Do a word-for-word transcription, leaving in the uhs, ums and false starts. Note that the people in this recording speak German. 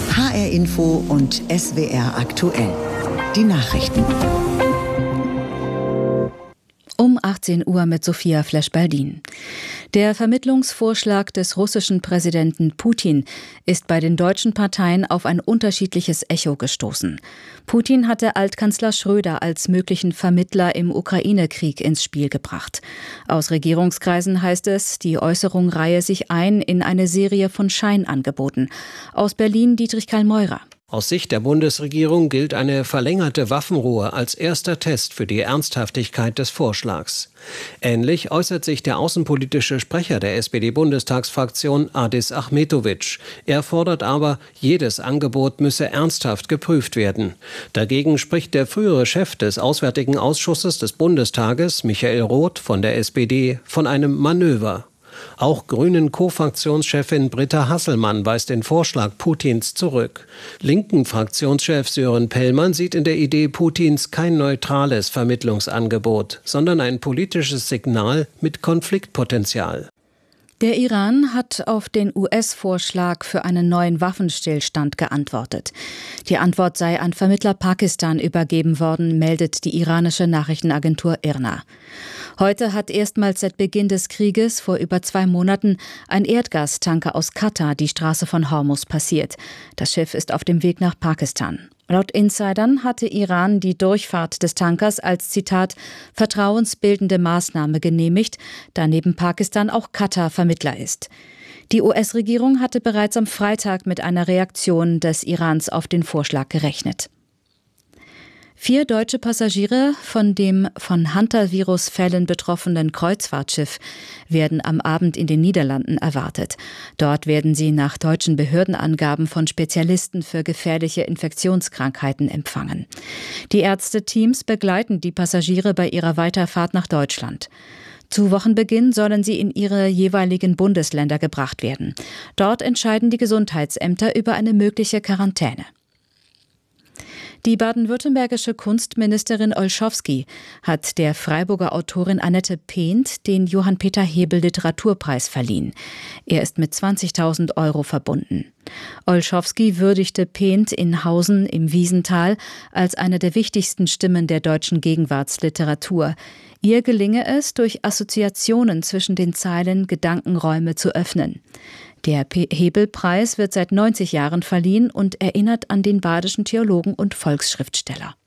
H R Info und S W R aktuell. Die Nachrichten. Um achtzehn Uhr mit Sophia Flesch-Baldin. Der Vermittlungsvorschlag des russischen Präsidenten Putin ist bei den deutschen Parteien auf ein unterschiedliches Echo gestoßen. Putin hatte Altkanzler Schröder als möglichen Vermittler im Ukraine-Krieg ins Spiel gebracht. Aus Regierungskreisen heißt es, die Äußerung reihe sich ein in eine Serie von Scheinangeboten. Aus Berlin Dietrich Karl-Meurer. Aus Sicht der Bundesregierung gilt eine verlängerte Waffenruhe als erster Test für die Ernsthaftigkeit des Vorschlags. Ähnlich äußert sich der außenpolitische Sprecher der S P D-Bundestagsfraktion Adis Achmetovic. Er fordert aber, jedes Angebot müsse ernsthaft geprüft werden. Dagegen spricht der frühere Chef des Auswärtigen Ausschusses des Bundestages, Michael Roth von der S P D, von einem Manöver. Auch Grünen-Co-Fraktionschefin Britta Hasselmann weist den Vorschlag Putins zurück. Linken-Fraktionschef Sören Pellmann sieht in der Idee Putins kein neutrales Vermittlungsangebot, sondern ein politisches Signal mit Konfliktpotenzial. Der Iran hat auf den U S-Vorschlag für einen neuen Waffenstillstand geantwortet. Die Antwort sei an Vermittler Pakistan übergeben worden, meldet die iranische Nachrichtenagentur I R N A. Heute hat erstmals seit Beginn des Krieges vor über zwei Monaten ein Erdgastanker aus Katar die Straße von Hormuz passiert. Das Schiff ist auf dem Weg nach Pakistan. Laut Insidern hatte Iran die Durchfahrt des Tankers als, Zitat, vertrauensbildende Maßnahme genehmigt, da neben Pakistan auch Katar Vermittler ist. Die U S-Regierung hatte bereits am Freitag mit einer Reaktion des Irans auf den Vorschlag gerechnet. Vier deutsche Passagiere von dem von Hantavirus-Fällen betroffenen Kreuzfahrtschiff werden am Abend in den Niederlanden erwartet. Dort werden sie nach deutschen Behördenangaben von Spezialisten für gefährliche Infektionskrankheiten empfangen. Die Ärzteteams begleiten die Passagiere bei ihrer Weiterfahrt nach Deutschland. Zu Wochenbeginn sollen sie in ihre jeweiligen Bundesländer gebracht werden. Dort entscheiden die Gesundheitsämter über eine mögliche Quarantäne. Die baden-württembergische Kunstministerin Olschowski hat der Freiburger Autorin Annette Pehnt den Johann-Peter Hebel Literaturpreis verliehen. Er ist mit zwanzigtausend Euro verbunden. Olschowski würdigte Pehnt in Hausen im Wiesental als eine der wichtigsten Stimmen der deutschen Gegenwartsliteratur. Ihr gelinge es, durch Assoziationen zwischen den Zeilen Gedankenräume zu öffnen. Der Hebel-Preis wird seit neunzig Jahren verliehen und erinnert an den badischen Theologen und Volksschriftsteller.